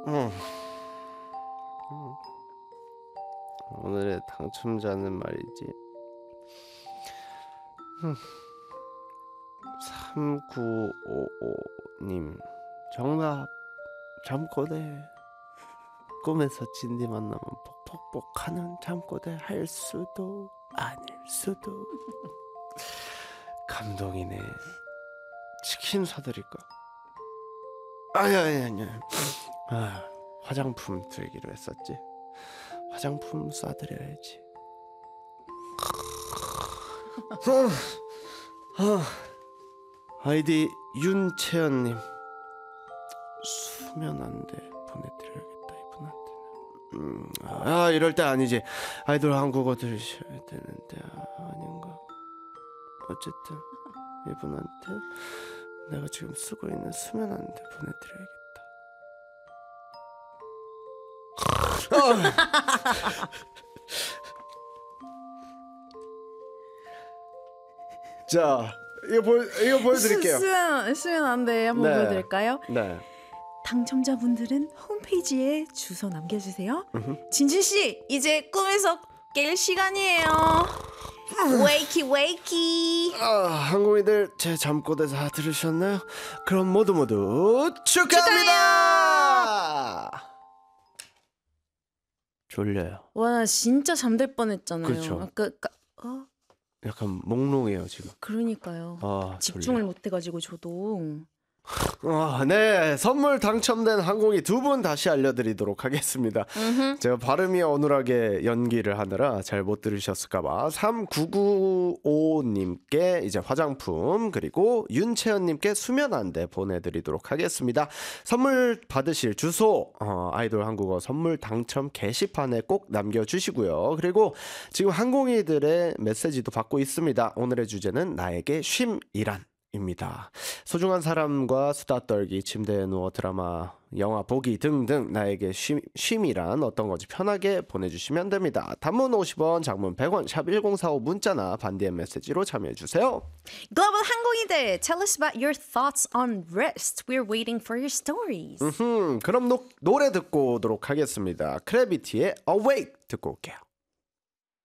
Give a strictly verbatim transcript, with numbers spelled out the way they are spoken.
음. 음. 오늘의 당첨자는 말이지. 음. 삼구오오님 정답. 잠꼬대. 꿈에서 진디 만나면 폭폭폭하는 잠꼬대. 할 수도 아닐 수도. 감동이네. 치킨 사드릴까? 아니 아니 아니. 아, 화장품 드리기로 했었지. 화장품 쏴드려야지. 아이디 윤채연님 수면 안돼 보내드려야겠다 이분한테는. 음, 아 이럴 때 아니지. 아이돌 한국어 들으셔야 되는데 아, 아닌가. 어쨌든 이분한테 내가 지금 쓰고 있는 수면 안돼 보내드려야겠다. 자, 이거 보 이거 보여드릴게요. 수면 수면 안 돼. 한번 네. 보여드릴까요? 네. 당첨자분들은 홈페이지에 주소 남겨주세요. 진진 씨, 이제 꿈에서 깰 시간이에요. 웨이키 웨이키. 아, 항공이들 제 잠꼬대 다 들으셨나요? 그럼 모두 모두 축하합니다. 졸려요. 와, 나 진짜 잠들 뻔했잖아요. 그렇죠. 아까, 아까 어? 약간 몽롱해요 지금. 그러니까요. 아, 집중을 못해가지고 저도. 아, 네, 선물 당첨된 항공이 두 분 다시 알려드리도록 하겠습니다. 음흠. 제가 발음이 어눌하게 연기를 하느라 잘 못 들으셨을까봐. 삼구구오님께 이제 화장품, 그리고 윤채연님께 수면 안대 보내드리도록 하겠습니다. 선물 받으실 주소 어, 아이돌 한국어 선물 당첨 게시판에 꼭 남겨주시고요. 그리고 지금 항공이들의 메시지도 받고 있습니다. 오늘의 주제는 나에게 쉼이란 입니다. 소중한 사람과 수다 떨기, 침대에 누워 드라마, 영화 보기 등등 나에게 쉼, 쉼이란 어떤 건지 편하게 보내주시면 됩니다. 단문 오십 원, 장문 백 원, 샵 일공사오 문자나 반디엠 메시지로 참여해주세요. 글로벌 항공이들, tell us about your thoughts on rest. We're waiting for your stories. 음흠, 그럼 노, 노래 듣고 오도록 하겠습니다. 크래비티의 Awake 듣고 올게요.